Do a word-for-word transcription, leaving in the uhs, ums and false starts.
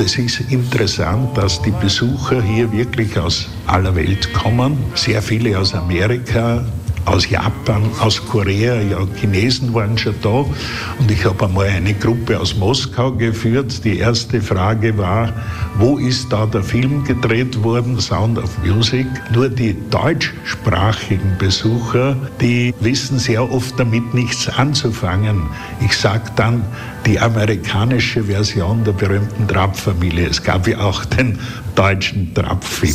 Und es ist interessant, dass die Besucher hier wirklich aus aller Welt kommen. Sehr viele aus Amerika, aus Japan, aus Korea, ja, Chinesen waren schon da. Und ich habe einmal eine Gruppe aus Moskau geführt. Die erste Frage war, wo ist da der Film gedreht worden, Sound of Music? Nur die deutschsprachigen Besucher, die wissen sehr oft damit nichts anzufangen. Ich sage dann, die amerikanische Version der berühmten Trapp-Familie. Es gab ja auch den deutschen Trapp-Film.